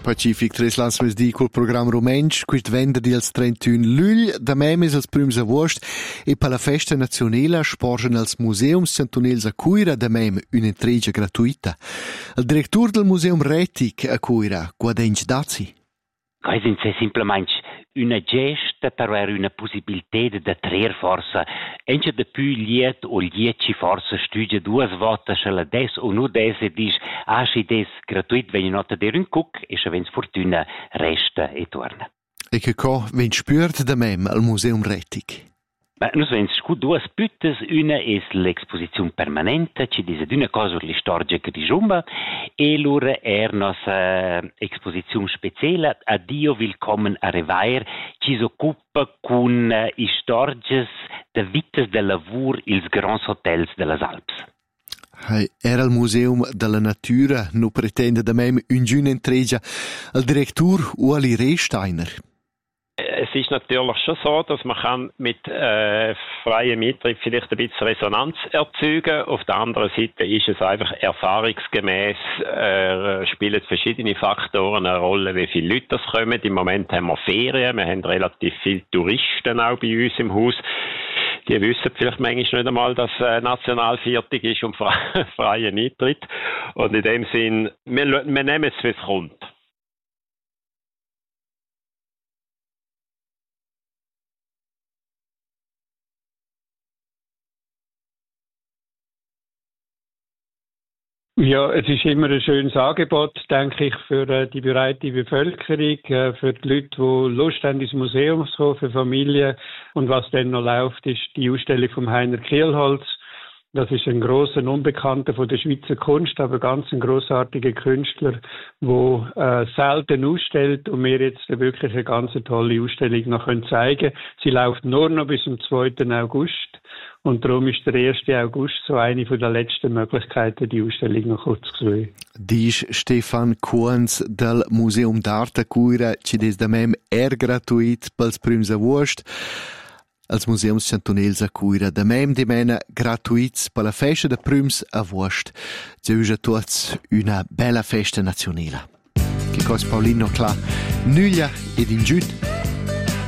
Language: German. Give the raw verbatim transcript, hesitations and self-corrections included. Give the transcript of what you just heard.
Pacific tres lans mes di col program Rumensch, quist venderdi als trentuno lugl, da memes als prüms agost, e per la festa nazionale sporgen als museums centunels a Cuira da mem un'entregia gratuita. Il direttur del museum Retic a Cuira, Guadenc Dazi. Quasi è semplicemente una gesta per avere una possibilità di trarre forza. Ence de più liet o lieci forza studia due volte se des o nu des e dis asci des gratuit wenn nota der un cuc e se vens fortuna resta e torna. E che co ven spürt da mem al museum Retic? Ma nus vens scu duas püttes, una es l'exposizione permanente, ci dice d'una cosa sur l'istorgia che disumba, e l'ura er nossa exposizione speciale a Dio willkommen a Revair, ci s'occupa con uh, istorgias de vittes de lavur ils grands hotels de las Alps. Hey, era il museum della natura, no pretende da mem un giun entregia al direttur Ueli Rehsteiner. Es ist natürlich schon so, dass man kann mit äh, freiem Mittritt vielleicht ein bisschen Resonanz erzeugen. Auf der anderen Seite ist es einfach erfahrungsgemäß, äh, spielen verschiedene Faktoren eine Rolle, wie viele Leute das kommen. Im Moment haben wir Ferien, wir haben relativ viele Touristen auch bei uns im Haus. Die wissen vielleicht manchmal nicht einmal, dass äh, Nationalviertel ist und fre- freien Eintritt. Und in dem Sinn, wir, wir nehmen es, wie es kommt. Ja, es ist immer ein schönes Angebot, denke ich, für äh, die breite Bevölkerung, äh, für die Leute, die Lust haben, ins Museum zu kommen, für Familien. Und was dann noch läuft, ist die Ausstellung von Heiner Kielholz. Das ist ein grosser Unbekannter von der Schweizer Kunst, aber ganz ein grossartiger Künstler, der äh, selten ausstellt und mir jetzt wirklich eine ganz tolle Ausstellung noch zeigen können. Sie läuft nur noch bis zum zweiten August. Und darum ist der erste August so eine von der letzten Möglichkeiten, die Ausstellung noch kurz zu sehen. Dice Stefan Kuhns del Museum d'Arte Cuira, ci des da mem er gratuit pels prüms agost. Als Museums Centunels a Cuira, da mem di mena gratuits per la festa de prüms agost. Zeuja tots una bella festa nazionale. Che cos Paulino clar, nuglia ed in giut.